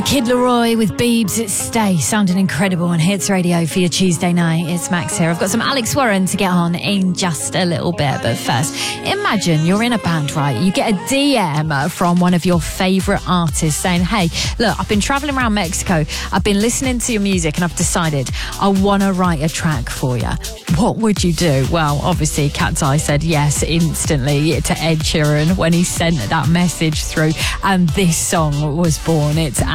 Kid Laroi with Biebs, it's Stay, sounding incredible on Hits Radio for your Tuesday night. It's Max here. I've got some Alex Warren to get on in just a little bit, but first, imagine you're in a band, right? You get a DM from one of your favourite artists saying, hey, look, I've been travelling around Mexico, I've been listening to your music and I've decided I want to write a track for you. What would you do? Well, obviously, Cat's Eye said yes instantly to Ed Sheeran when he sent that message through, and this song was born. It's